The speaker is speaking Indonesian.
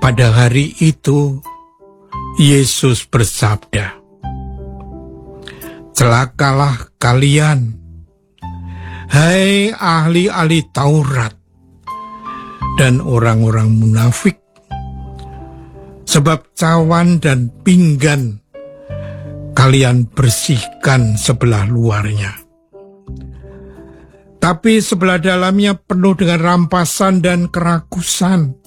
Pada hari itu, Yesus bersabda, "Celakalah kalian, hai ahli-ahli Taurat dan orang-orang munafik, sebab cawan dan pinggan kalian bersihkan sebelah luarnya, tapi sebelah dalamnya penuh dengan rampasan dan kerakusan.